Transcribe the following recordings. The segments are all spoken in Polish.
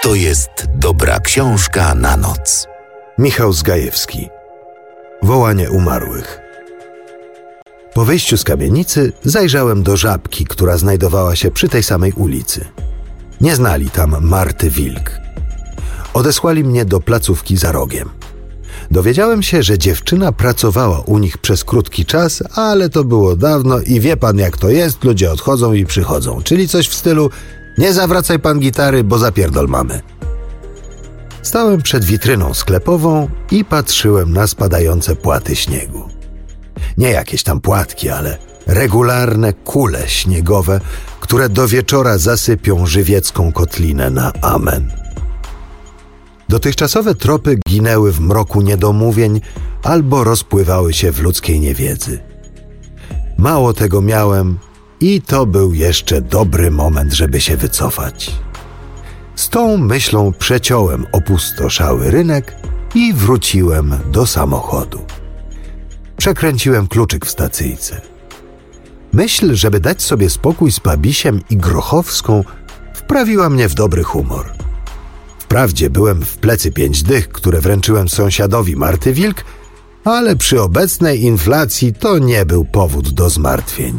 to jest dobra książka na noc. Michał Zgajewski. Wołanie umarłych. Po wyjściu z kamienicy zajrzałem do Żabki, która znajdowała się przy tej samej ulicy. Nie znali tam Marty Wilk. Odesłali mnie do placówki za rogiem. Dowiedziałem się, że dziewczyna pracowała u nich przez krótki czas, ale to było dawno i wie pan jak to jest, ludzie odchodzą i przychodzą. Czyli coś w stylu: nie zawracaj pan gitary, bo zapierdol mamy. Stałem przed witryną sklepową i patrzyłem na spadające płaty śniegu. Nie jakieś tam płatki, ale regularne kule śniegowe, które do wieczora zasypią żywiecką kotlinę na amen. Dotychczasowe tropy ginęły w mroku niedomówień albo rozpływały się w ludzkiej niewiedzy. Mało tego miałem i to był jeszcze dobry moment, żeby się wycofać. Z tą myślą przeciąłem opustoszały rynek i wróciłem do samochodu. Przekręciłem kluczyk w stacyjce. Myśl, żeby dać sobie spokój z Pabisiem i Grochowską, wprawiła mnie w dobry humor. Wprawdzie byłem w plecy 5 dych, które wręczyłem sąsiadowi Marty Wilk, ale przy obecnej inflacji to nie był powód do zmartwień.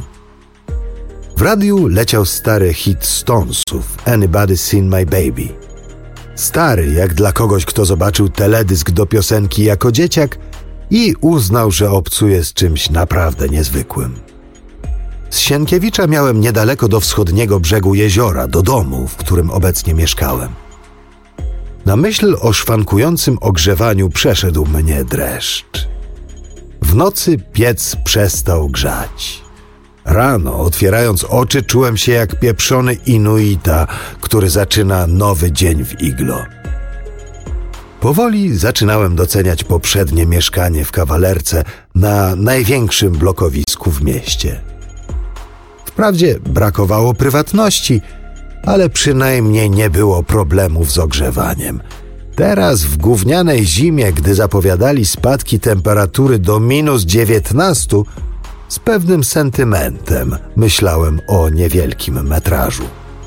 W radiu leciał stary hit Stonesów Anybody Seen My Baby. Stary jak dla kogoś, kto zobaczył teledysk do piosenki jako dzieciak i uznał, że obcuje z czymś naprawdę niezwykłym. Z Sienkiewicza miałem niedaleko do wschodniego brzegu jeziora, do domu, w którym obecnie mieszkałem. Na myśl o szwankującym ogrzewaniu przeszedł mnie dreszcz. W nocy piec przestał grzać. Rano, otwierając oczy, czułem się jak pieprzony Inuita, który zaczyna nowy dzień w iglo. Powoli zaczynałem doceniać poprzednie mieszkanie w Kawalerce na największym blokowisku w mieście. Wprawdzie brakowało prywatności, ale przynajmniej nie było problemów z ogrzewaniem. Teraz w gównianej zimie, gdy zapowiadali spadki temperatury do -19, z pewnym sentymentem myślałem o niewielkim metrażu.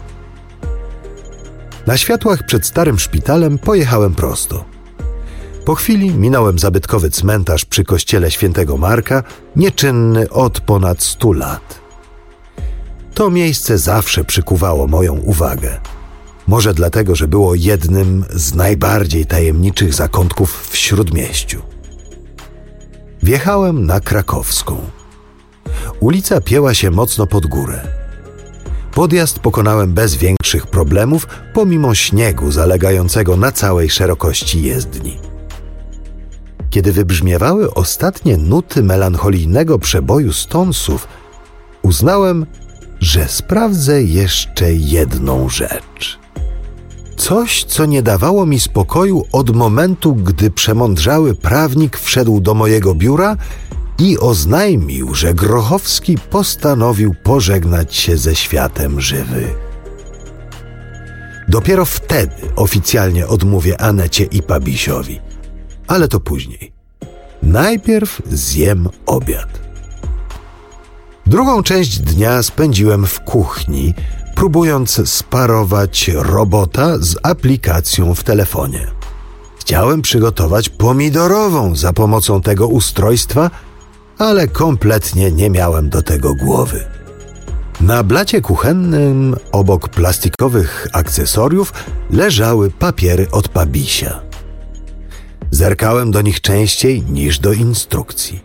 Na światłach przed starym szpitalem pojechałem prosto. Po chwili minąłem zabytkowy cmentarz przy kościele Świętego Marka, nieczynny od ponad 100 lat. To miejsce zawsze przykuwało moją uwagę. Może dlatego, że było jednym z najbardziej tajemniczych zakątków w Śródmieściu. Wjechałem na Krakowską. Ulica pięła się mocno pod górę. Podjazd pokonałem bez większych problemów, pomimo śniegu zalegającego na całej szerokości jezdni. Kiedy wybrzmiewały ostatnie nuty melancholijnego przeboju Stonesów, uznałem, że sprawdzę jeszcze jedną rzecz. Coś, co nie dawało mi spokoju od momentu, gdy przemądrzały prawnik wszedł do mojego biura i oznajmił, że Grochowski postanowił pożegnać się ze światem żywych. Dopiero wtedy oficjalnie odmówię Anecie i Pabisiowi. Ale to później. Najpierw zjem obiad. Drugą część dnia spędziłem w kuchni, próbując sparować robota z aplikacją w telefonie. Chciałem przygotować pomidorową za pomocą tego ustrojstwa, ale kompletnie nie miałem do tego głowy. Na blacie kuchennym, obok plastikowych akcesoriów, leżały papiery od Pabisia. Zerkałem do nich częściej niż do instrukcji.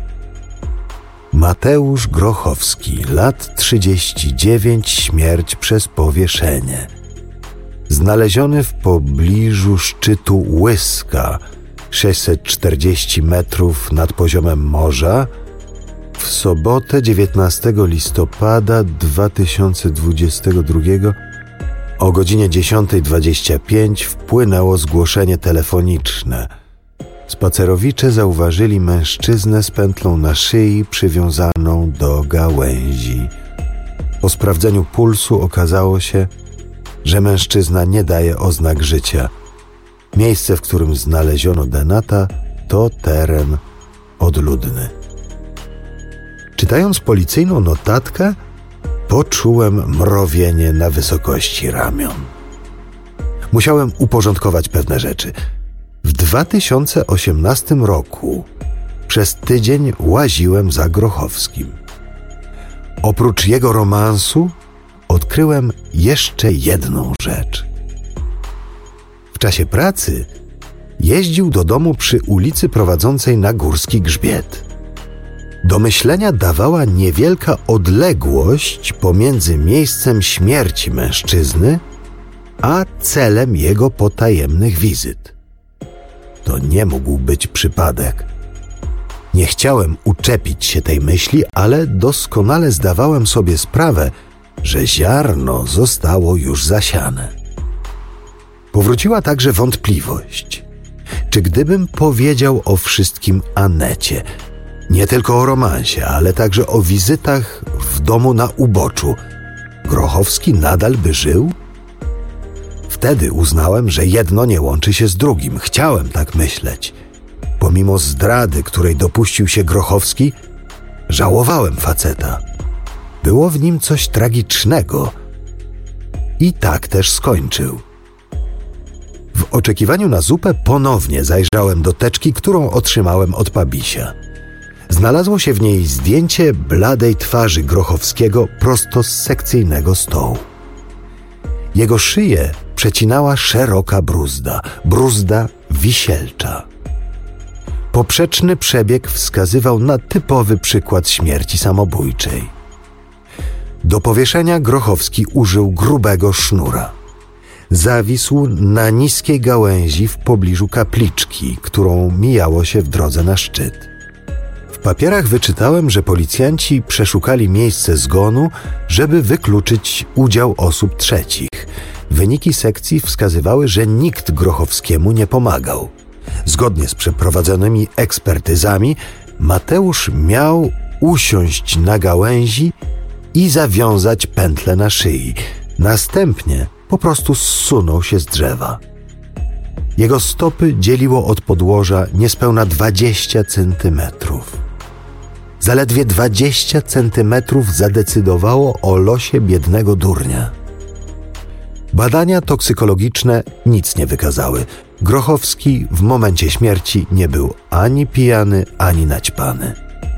Mateusz Grochowski, lat 39, śmierć przez powieszenie. Znaleziony w pobliżu szczytu Łyska, 640 metrów nad poziomem morza, w sobotę 19 listopada 2022 o godzinie 10:25 wpłynęło zgłoszenie telefoniczne. Spacerowicze zauważyli mężczyznę z pętlą na szyi przywiązaną do gałęzi. Po sprawdzeniu pulsu okazało się, że mężczyzna nie daje oznak życia. Miejsce, w którym znaleziono denata, to teren odludny. Czytając policyjną notatkę, poczułem mrowienie na wysokości ramion. Musiałem uporządkować pewne rzeczy. W 2018 roku przez tydzień łaziłem za Grochowskim. Oprócz jego romansu odkryłem jeszcze jedną rzecz. W czasie pracy jeździł do domu przy ulicy prowadzącej na Górski Grzbiet. Do myślenia dawała niewielka odległość pomiędzy miejscem śmierci mężczyzny a celem jego potajemnych wizyt. To nie mógł być przypadek. Nie chciałem uczepić się tej myśli, ale doskonale zdawałem sobie sprawę, że ziarno zostało już zasiane. Powróciła także wątpliwość. Czy gdybym powiedział o wszystkim Anecie, nie tylko o romansie, ale także o wizytach w domu na uboczu, Grochowski nadal by żył? Wtedy uznałem, że jedno nie łączy się z drugim. Chciałem tak myśleć. Pomimo zdrady, której dopuścił się Grochowski, żałowałem faceta. Było w nim coś tragicznego. I tak też skończył. W oczekiwaniu na zupę ponownie zajrzałem do teczki, którą otrzymałem od Pabisia. Znalazło się w niej zdjęcie bladej twarzy Grochowskiego prosto z sekcyjnego stołu. Jego szyję przecinała szeroka bruzda wisielcza. Poprzeczny przebieg wskazywał na typowy przykład śmierci samobójczej. Do powieszenia Grochowski użył grubego sznura. Zawisł na niskiej gałęzi w pobliżu kapliczki, którą mijało się w drodze na szczyt. W papierach wyczytałem, że policjanci przeszukali miejsce zgonu, żeby wykluczyć udział osób trzecich. Wyniki sekcji wskazywały, że nikt Grochowskiemu nie pomagał. Zgodnie z przeprowadzonymi ekspertyzami, Mateusz miał usiąść na gałęzi i zawiązać pętlę na szyi. Następnie po prostu zsunął się z drzewa. Jego stopy dzieliło od podłoża niespełna 20 centymetrów. Zaledwie 20 centymetrów zadecydowało o losie biednego durnia. Badania toksykologiczne nic nie wykazały. Grochowski w momencie śmierci nie był ani pijany, ani naćpany.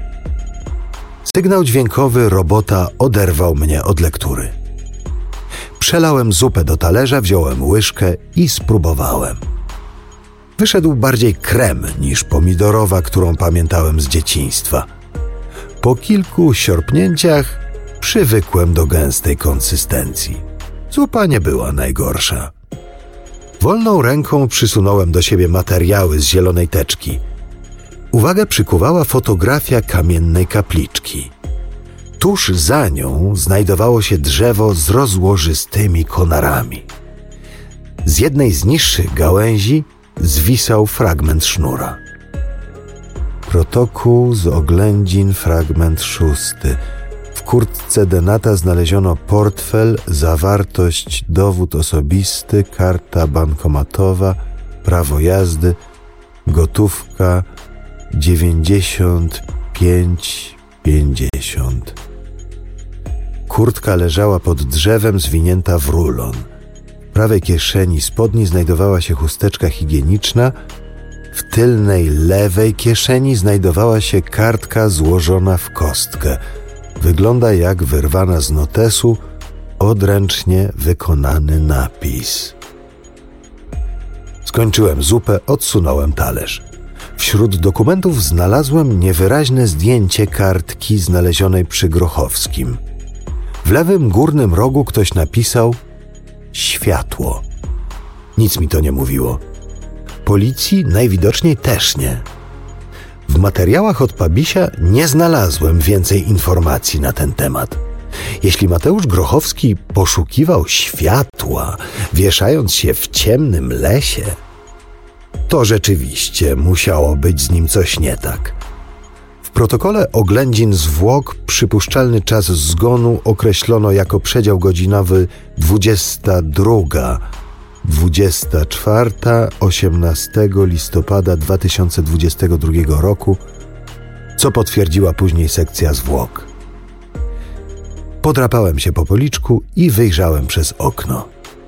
Sygnał dźwiękowy robota oderwał mnie od lektury. Przelałem zupę do talerza, wziąłem łyżkę i spróbowałem. Wyszedł bardziej krem niż pomidorowa, którą pamiętałem z dzieciństwa. Po kilku siorpnięciach przywykłem do gęstej konsystencji. Zupa nie była najgorsza. Wolną ręką przysunąłem do siebie materiały z zielonej teczki. Uwagę przykuwała fotografia kamiennej kapliczki. Tuż za nią znajdowało się drzewo z rozłożystymi konarami. Z jednej z niższych gałęzi zwisał fragment sznura. Protokół z oględzin, fragment 6. W kurtce denata znaleziono portfel, zawartość, dowód osobisty, karta bankomatowa, prawo jazdy, gotówka 95,50. Kurtka leżała pod drzewem, zwinięta w rulon. W prawej kieszeni spodni znajdowała się chusteczka higieniczna, w tylnej lewej kieszeni znajdowała się kartka złożona w kostkę. Wygląda jak wyrwana z notesu, odręcznie wykonany napis. Skończyłem zupę, odsunąłem talerz. Wśród dokumentów znalazłem niewyraźne zdjęcie kartki znalezionej przy Grochowskim. W lewym górnym rogu ktoś napisał światło. Nic mi to nie mówiło. Policji najwidoczniej też nie. W materiałach od Pabisia nie znalazłem więcej informacji na ten temat. Jeśli Mateusz Grochowski poszukiwał światła, wieszając się w ciemnym lesie, to rzeczywiście musiało być z nim coś nie tak. W protokole oględzin zwłok przypuszczalny czas zgonu określono jako przedział godzinowy 22, 24, 18 listopada 2022 roku, co potwierdziła później sekcja zwłok. Podrapałem się po policzku i wyjrzałem przez okno.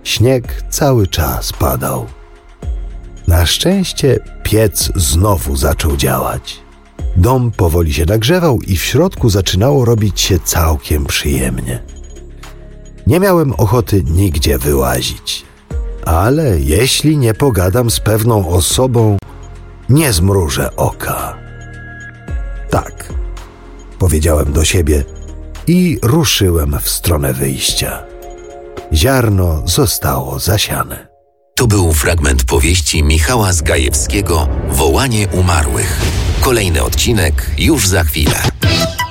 Śnieg cały czas padał. Na szczęście piec znowu zaczął działać. Dom powoli się nagrzewał i w środku zaczynało robić się całkiem przyjemnie. Nie miałem ochoty nigdzie wyłazić, ale jeśli nie pogadam z pewną osobą, nie zmrużę oka. Tak, powiedziałem do siebie i ruszyłem w stronę wyjścia. Ziarno zostało zasiane. To był fragment powieści Michała Zgajewskiego „Wołanie umarłych”. Kolejny odcinek już za chwilę.